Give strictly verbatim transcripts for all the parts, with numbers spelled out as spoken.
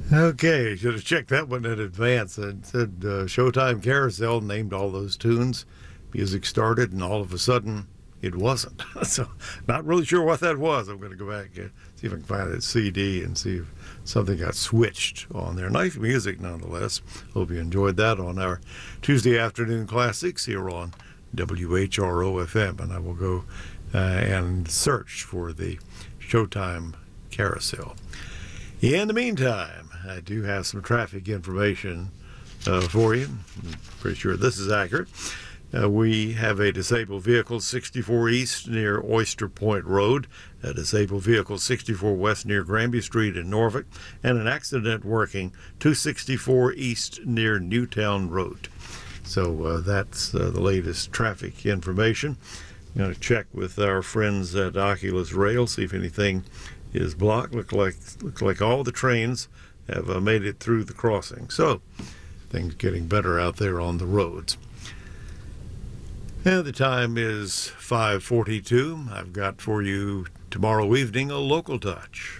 Okay, should have checked that one in advance. It said uh, Showtime Carousel named all those tunes. Music started, and all of a sudden, it wasn't. So, not really sure what that was. I'm going to go back and see if I can find that C D and see if something got switched on there. Nice music, nonetheless. Hope you enjoyed that on our Tuesday afternoon classics here on W H R O F M. And I will go uh, and search for the Showtime Carousel. In the meantime, I do have some traffic information uh, for you. I'm pretty sure this is accurate. Uh, we have a disabled vehicle sixty-four East near Oyster Point Road, a disabled vehicle sixty-four West near Granby Street in Norfolk, and an accident working two sixty-four East near Newtown Road. So uh, that's uh, the latest traffic information. I'm going to check with our friends at Oculus Rail, see if anything is blocked. Look like look like all the trains have uh, made it through the crossing. So things getting better out there on the roads. And the time is five forty-two. I've got for you tomorrow evening a local touch.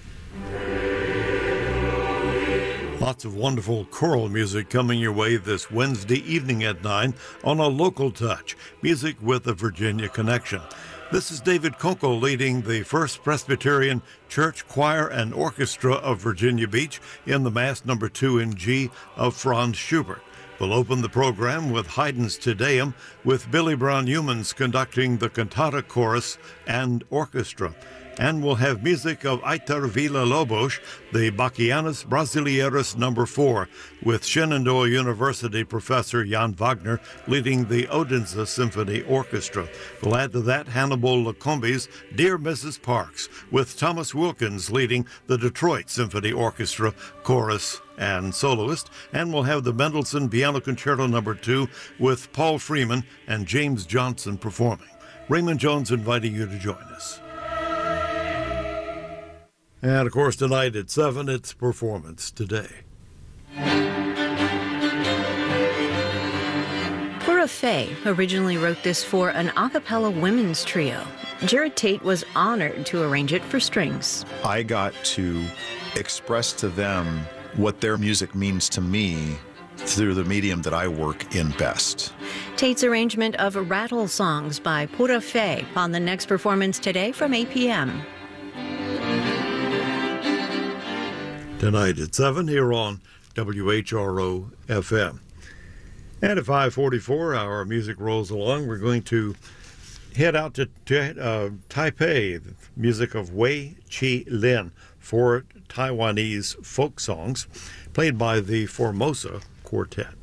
Lots of wonderful choral music coming your way this Wednesday evening at nine on a local touch, music with a Virginia connection. This is David Kunkel leading the First Presbyterian Church Choir and Orchestra of Virginia Beach in the Mass number two in G of Franz Schubert. We'll open the program with Haydn's Te Deum, with Billy Brown Humans conducting the cantata chorus and orchestra. And we'll have music of Aitor Villa-Lobos, the Bachianas Brasileiros number four, with Shenandoah University professor Jan Wagner leading the Odense Symphony Orchestra. We'll add to that Hannibal Lacombe's Dear Missus Parks, with Thomas Wilkins leading the Detroit Symphony Orchestra chorus and soloist. And we'll have the Mendelssohn Piano Concerto number two with Paul Freeman and James Johnson performing. Raymond Jones inviting you to join us. And, of course, tonight at seven, it's Performance Today. Cora Fay originally wrote this for an a cappella women's trio. Jared Tate was honored to arrange it for strings. I got to express to them what their music means to me through the medium that I work in best. Tate's arrangement of Rattle Songs by Cora Fay on the next Performance Today from eight p.m. Tonight at seven here on W H R O F M. And at five forty-four, our music rolls along. We're going to head out to, to uh, Taipei, the music of Wei Chi Lin, four Taiwanese folk songs played by the Formosa Quartet.